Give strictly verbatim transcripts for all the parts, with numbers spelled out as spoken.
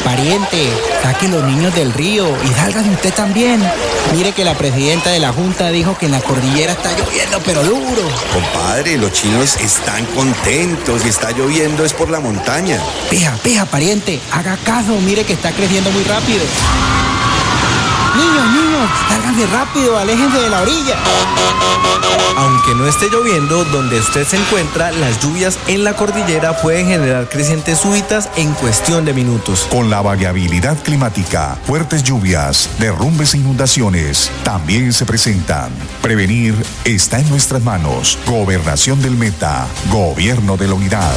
Pariente, saque los niños del río y sálgase usted también. Mire que la presidenta de la Junta dijo que en la cordillera está lloviendo, pero duro. Compadre, los chinos están contentos y está lloviendo es por la montaña. Peja, peja, pariente, haga caso, mire que está creciendo muy rápido. Niños, niños, sálganse rápido, aléjense de la orilla. Aunque no esté lloviendo, donde usted se encuentra, las lluvias en la cordillera pueden generar crecientes súbitas en cuestión de minutos. Con la variabilidad climática, fuertes lluvias, derrumbes e inundaciones también se presentan. Prevenir está en nuestras manos. Gobernación del Meta, Gobierno de la Unidad.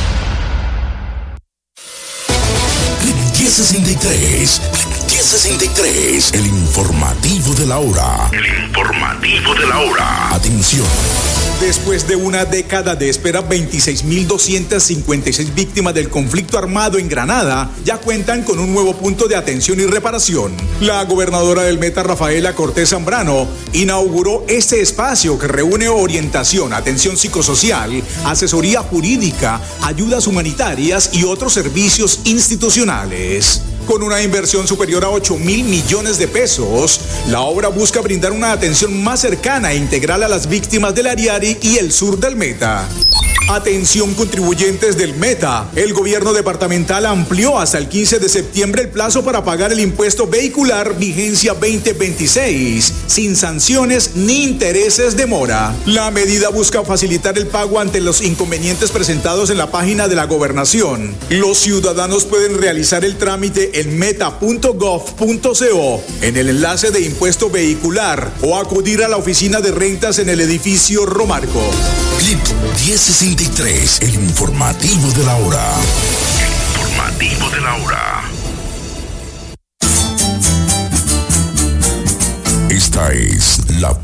diez sesenta y tres, diez sesenta y tres, el informativo de la hora. El informativo de la hora. Atención. Después de una década de espera, veintiséis mil doscientas cincuenta y seis víctimas del conflicto armado en Granada ya cuentan con un nuevo punto de atención y reparación. La gobernadora del Meta, Rafaela Cortés Zambrano, inauguró este espacio que reúne orientación, atención psicosocial, asesoría jurídica, ayudas humanitarias y otros servicios institucionales. Con una inversión superior a ocho mil millones de pesos, la obra busca brindar una atención más cercana e integral a las víctimas del Ariari y el sur del Meta. Atención contribuyentes del Meta. El gobierno departamental amplió hasta el quince de septiembre el plazo para pagar el impuesto vehicular vigencia veinte veintiséis, sin sanciones ni intereses de mora. La medida busca facilitar el pago ante los inconvenientes presentados en la página de la gobernación. Los ciudadanos pueden realizar el trámite en meta punto gov punto co, en el enlace de impuesto vehicular, o acudir a la oficina de rentas en el edificio Romarco. Clip diez sesenta y tres, el informativo de la hora. El informativo de la hora. Esta es la